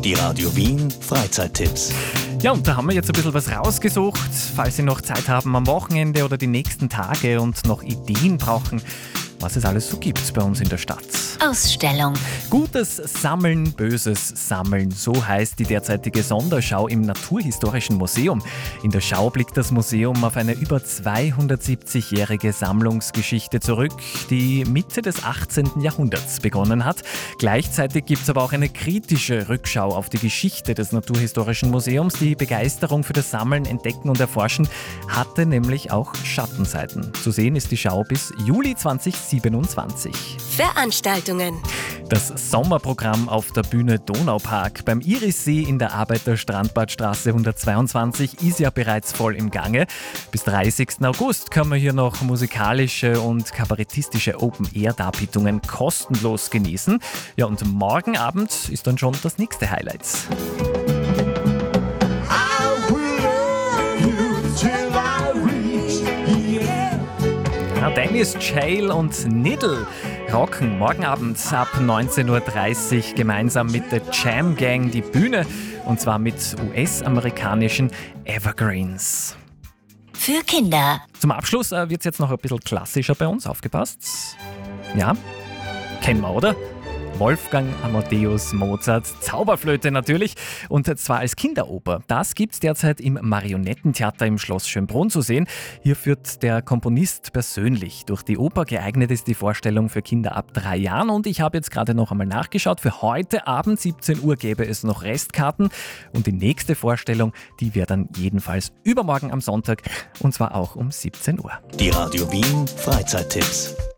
Die Radio Wien Freizeittipps. Ja, und da haben wir jetzt ein bisschen was rausgesucht. Falls Sie noch Zeit haben am Wochenende oder die nächsten Tage und noch Ideen brauchen, was es alles so gibt bei uns in der Stadt. Ausstellung. Gutes Sammeln, böses Sammeln, so heißt die derzeitige Sonderschau im Naturhistorischen Museum. In der Schau blickt das Museum auf eine über 270-jährige Sammlungsgeschichte zurück, die Mitte des 18. Jahrhunderts begonnen hat. Gleichzeitig gibt es aber auch eine kritische Rückschau auf die Geschichte des Naturhistorischen Museums. Die Begeisterung für das Sammeln, Entdecken und Erforschen hatte nämlich auch Schattenseiten. Zu sehen ist die Schau bis Juli 2027. Veranstaltungen. Das Sommerprogramm auf der Bühne Donaupark beim Irissee in der Arbeiter-Strandbadstraße 122 ist ja bereits voll im Gange. Bis 30. August kann man hier noch musikalische und kabarettistische Open-Air-Darbietungen kostenlos genießen. Ja, und morgen Abend ist dann schon das nächste Highlight. Dennis Chail und Niddle rocken morgen Abend ab 19.30 Uhr gemeinsam mit der Jam Gang die Bühne, und zwar mit US-amerikanischen Evergreens. Für Kinder. Zum Abschluss wird es jetzt noch ein bisschen klassischer bei uns, aufgepasst. Ja, kennen wir, oder? Wolfgang Amadeus Mozart, Zauberflöte natürlich, und zwar als Kinderoper. Das gibt's derzeit im Marionettentheater im Schloss Schönbrunn zu sehen. Hier führt der Komponist persönlich durch die Oper. Geeignet ist die Vorstellung für Kinder ab 3 Jahren, und ich habe jetzt gerade noch einmal nachgeschaut. Für heute Abend 17 Uhr gäbe es noch Restkarten, und die nächste Vorstellung, die wäre dann jedenfalls übermorgen am Sonntag, und zwar auch um 17 Uhr. Die Radio Wien Freizeittipps.